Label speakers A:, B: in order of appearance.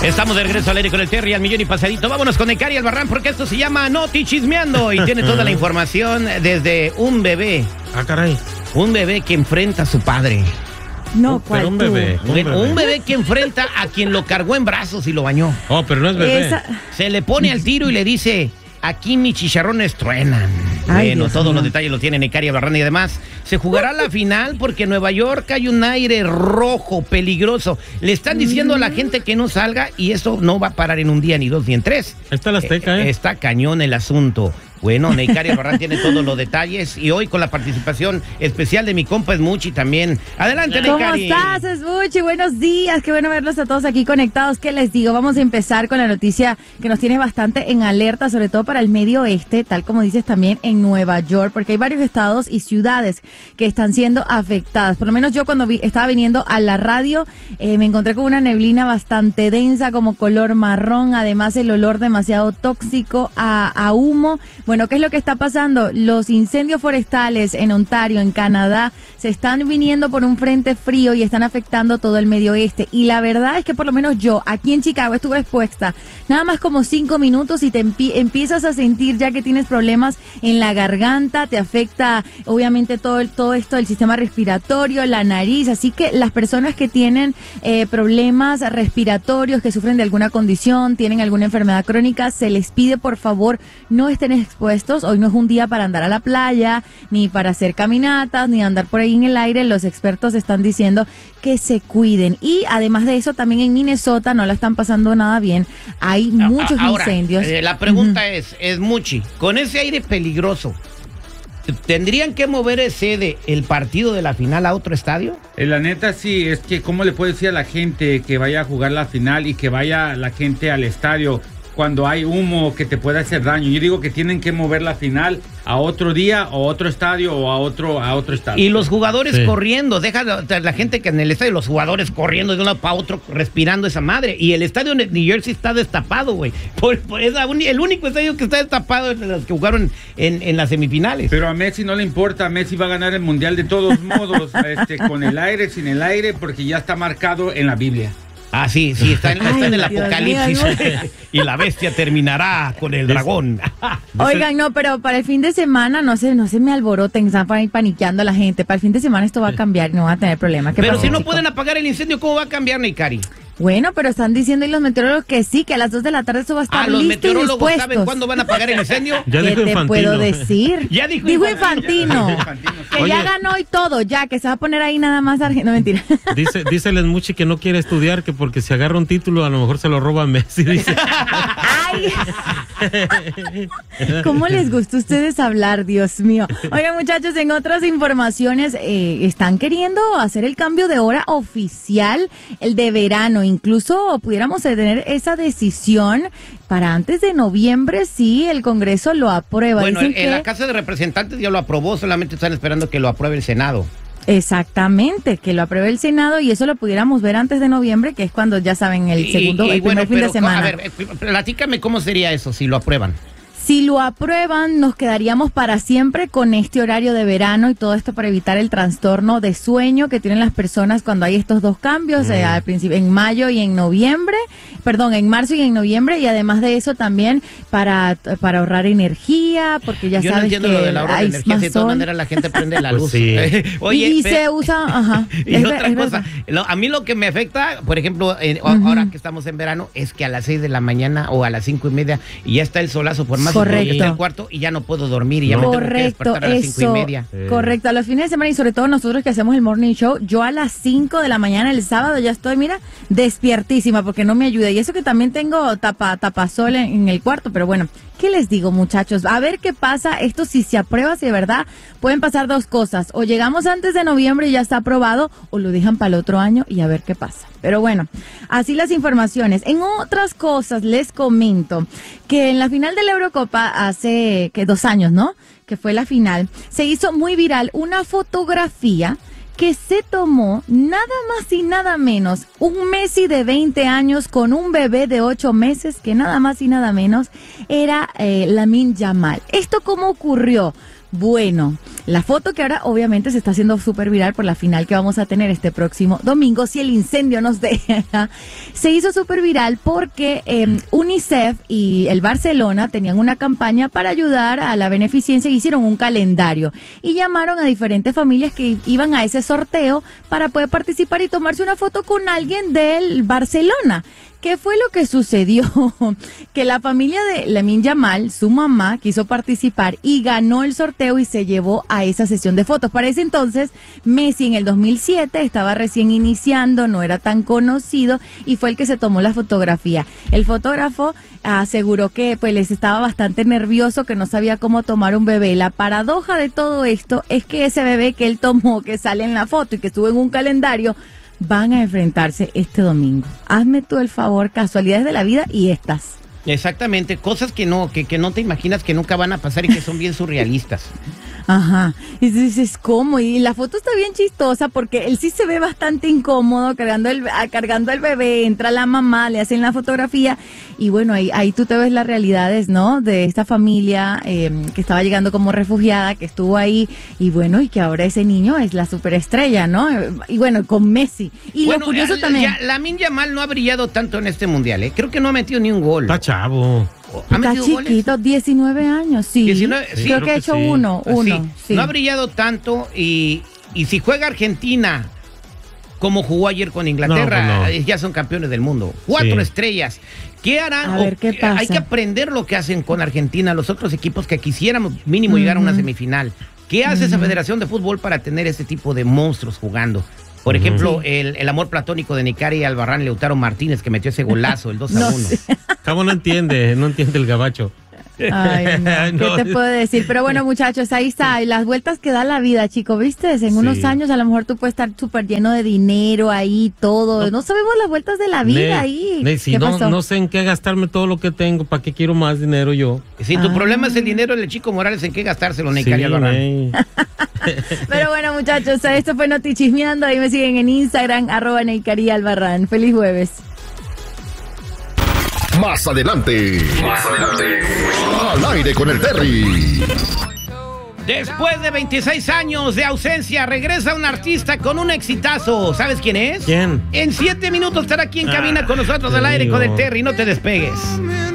A: Estamos de regreso al aire con el Terry al millón y pasadito. Vámonos con Necari Albarrán porque esto se llama Noti Chismeando y tiene toda la información desde un bebé.
B: Ah, caray.
A: Un bebé que enfrenta a su padre.
C: No, ¿cuál
B: Pero un bebé.
A: Un bebé que enfrenta a quien lo cargó en brazos y lo bañó.
B: Oh, pero no es bebé.
A: Se le pone al tiro y le dice: aquí mis chicharrones truenan.
C: Ay,
A: Bueno,
C: Dios
A: todos
C: mío.
A: los detalles los tiene Necari Albarrán y además se jugará la final porque en Nueva York hay un aire rojo, peligroso. Le están diciendo a la gente que no salga y eso no va a parar en un día, ni dos, ni en tres.
B: Ahí está la Azteca, ¿eh?
A: Está cañón el asunto. Bueno, Necari Albarrán tiene todos los detalles y hoy con la participación especial de mi compa Smuchi también. Adelante,
C: ¿Cómo
A: Necari.
C: estás, Smuchi? Buenos días, qué bueno verlos a todos aquí conectados. ¿Qué les digo? Vamos a empezar con la noticia que nos tiene bastante en alerta, sobre todo para el medio oeste, tal como dices también en Nueva York, porque hay varios estados y ciudades que están siendo afectadas. Por lo menos yo cuando estaba viniendo a la radio me encontré con una neblina bastante densa como color marrón, además el olor demasiado tóxico a humo. Bueno, ¿qué es lo que está pasando? Los incendios forestales en Ontario, en Canadá, se están viniendo por un frente frío y están afectando todo el medio oeste. Y la verdad es que por lo menos yo, aquí en Chicago, estuve expuesta nada más como 5 minutos y te empiezas a sentir ya que tienes problemas en la garganta, te afecta obviamente todo esto del sistema respiratorio, la nariz. Así que las personas que tienen problemas respiratorios, que sufren de alguna condición, tienen alguna enfermedad crónica, se les pide por favor no estén expuestos. Hoy no es un día para andar a la playa, ni para hacer caminatas, ni andar por ahí en el aire. Los expertos están diciendo que se cuiden. Y además de eso, también en Minnesota no la están pasando nada bien. Hay muchos incendios.
A: La pregunta es Smuchi, con ese aire peligroso, ¿tendrían que mover sede el partido de la final a otro estadio?
D: La neta sí, es que cómo le puedo decir a la gente que vaya a jugar la final y que vaya la gente al estadio cuando hay humo que te puede hacer daño. Yo digo que tienen que mover la final a otro día o otro estadio o a otro estadio.
A: Y los jugadores corriendo, deja la gente que en el estadio, los jugadores corriendo de un lado para otro, respirando esa madre. Y el estadio de New Jersey está destapado, güey. Es el único estadio que está destapado es los que jugaron en las semifinales.
D: Pero a Messi no le importa, Messi va a ganar el Mundial de todos modos, con el aire, sin el aire, porque ya está marcado en la Biblia.
A: Ah, sí, está en el
C: Dios
A: Apocalipsis.
C: mío.
A: Y la bestia terminará con el dragón.
C: Oigan, no, pero para el fin de semana no se me alboroten, están por ahí paniqueando a la gente. Para el fin de semana esto va a cambiar y no va a tener problemas.
A: Pero
C: pasó,
A: si no
C: chico?
A: pueden apagar el incendio, ¿cómo va a cambiar, Necari?
C: Bueno, pero están diciendo y los meteorólogos que sí, que a las 2 de la tarde eso va a estar
A: Los
C: listo y
A: meteorólogos
C: dispuestos.
A: saben cuándo van a apagar el incendio.
B: Ya
C: ¿Qué
B: dijo
C: te
B: Infantino.
C: puedo decir?
A: Ya dijo
C: Infantino. Que
B: Oye.
C: ya ganó y todo, ya, que se va a poner ahí nada más. No, mentira.
B: Dice el Smuchi que no quiere estudiar, que porque si agarra un título a lo mejor se lo roba a Messi, dice.
C: Ay. ¿Cómo les gusta a ustedes hablar, Dios mío? Oigan, muchachos, en otras informaciones, están queriendo hacer el cambio de hora oficial, el de verano. Incluso pudiéramos tener esa decisión para antes de noviembre si el Congreso lo aprueba.
A: Bueno,
C: Dicen
A: en la
C: que
A: Casa de Representantes ya lo aprobó, solamente están esperando que lo apruebe el Senado.
C: exactamente, que lo apruebe el Senado y eso lo pudiéramos ver antes de noviembre, que es cuando ya saben el primer fin de semana.
A: A ver, platícame cómo sería eso si lo aprueban.
C: Si lo aprueban, nos quedaríamos para siempre con este horario de verano y todo esto para evitar el trastorno de sueño que tienen las personas cuando hay estos dos cambios, al principio, en mayo y en noviembre, en marzo y en noviembre, y además de eso también para ahorrar energía, porque ya
A: Yo no
C: sabes
A: entiendo
C: que
A: lo del ahorro de
C: hay
A: energía,
C: más
A: si de todas
C: sol.
A: maneras la gente prende la
B: Pues
A: luz.
B: sí.
A: Oye,
C: y se usa, ajá.
A: Y otra cosa,
C: verdad.
A: a mí lo que me afecta, por ejemplo, ahora que estamos en verano, es que a las 6 de la mañana o a las 5:30 y ya está el solazo, por más
C: Correcto.
A: que esté el cuarto, y ya no puedo dormir y ya me tengo que despertar a las 5:30.
C: Correcto, a los fines de semana y sobre todo nosotros que hacemos el morning show, yo a las 5 de la mañana el sábado ya estoy, mira, despiertísima porque no me ayuda. Y eso que también tengo tapasol en el cuarto, pero bueno, ¿qué les digo, muchachos? A ver qué pasa, esto si se aprueba, si de verdad pueden pasar dos cosas, o llegamos antes de noviembre y ya está aprobado, o lo dejan para el otro año y a ver qué pasa. Pero bueno, así las informaciones. En otras cosas les comento que en la final de la Eurocopa hace 2 años, ¿no? Que fue la final, se hizo muy viral una fotografía que se tomó nada más y nada menos un Messi de 20 años con un bebé de 8 meses que nada más y nada menos era Lamine Yamal. ¿Esto cómo ocurrió? Bueno, la foto que ahora obviamente se está haciendo súper viral por la final que vamos a tener este próximo domingo, si el incendio nos deja, se hizo súper viral porque UNICEF y el Barcelona tenían una campaña para ayudar a la beneficencia y hicieron un calendario y llamaron a diferentes familias que iban a ese sorteo para poder participar y tomarse una foto con alguien del Barcelona. ¿Qué fue lo que sucedió? Que la familia de Lamine Yamal, su mamá, quiso participar y ganó el sorteo y se llevó a esa sesión de fotos. Para ese entonces, Messi en el 2007 estaba recién iniciando, no era tan conocido y fue el que se tomó la fotografía. El fotógrafo aseguró que pues les estaba bastante nervioso, que no sabía cómo tomar un bebé. La paradoja de todo esto es que ese bebé que él tomó, que sale en la foto y que estuvo en un calendario, van a enfrentarse este domingo. Hazme tú el favor, casualidades de la vida y estas.
A: Exactamente, cosas que no te imaginas que nunca van a pasar y que son bien surrealistas.
C: Ajá, y dices, ¿cómo? Y la foto está bien chistosa porque él sí se ve bastante incómodo cargando el bebé, entra la mamá, le hacen la fotografía y bueno, ahí tú te ves las realidades, ¿no? De esta familia que estaba llegando como refugiada, que estuvo ahí y bueno, y que ahora ese niño es la superestrella, ¿no? Y bueno, con Messi. Y bueno, lo curioso también...
A: Lamine Yamal no ha brillado tanto en este mundial, ¿eh? Creo que no ha metido ni un gol.
B: Está chavo.
C: Está chiquito, goles? 19 años, sí.
A: 19, sí,
C: creo que ha hecho sí. uno. Sí.
A: No ha brillado tanto y si juega Argentina como jugó ayer con Inglaterra, ya son campeones del mundo. 4 estrellas. ¿Qué harán?
C: A ver, ¿qué pasa?
A: Hay que aprender lo que hacen con Argentina, los otros equipos que quisiéramos mínimo llegar a una semifinal. ¿Qué hace esa Federación de Fútbol para tener este tipo de monstruos jugando? Por ejemplo, el amor platónico de Nicari Albarrán Lautaro Martínez, que metió ese golazo, el 2-1.
B: Cabo no entiende el gabacho.
C: Ay, no. ¿Qué te puedo decir? Pero bueno, muchachos, ahí está. Y las vueltas que da la vida, chico, ¿viste? En unos años a lo mejor tú puedes estar súper lleno de dinero ahí, todo. No sabemos las vueltas de la vida ahí.
B: Si no sé en qué gastarme todo lo que tengo, ¿para qué quiero más dinero yo?
A: Si tu problema es el dinero, el Chico Morales, ¿en qué gastárselo, Nicari Albarrán?
C: Pero bueno, muchachos, esto fue Notichismeando. Ahí me siguen en Instagram, @Nicari Albarrán. Feliz jueves.
E: Más adelante. Al aire con el Terry.
A: Después de 26 años de ausencia, regresa un artista con un exitazo. ¿Sabes quién es?
B: ¿Quién?
A: En 7 minutos estará aquí en cabina con nosotros al aire con el Terry. No te despegues.